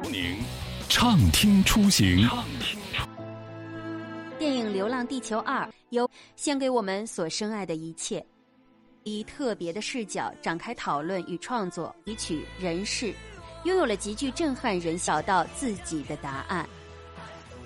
您畅听出行。 电影《流浪地球2》由献给我们所深爱的一切，以特别的视角展开讨论与创作，汲取人世，拥有了极具震撼人找到自己的答案。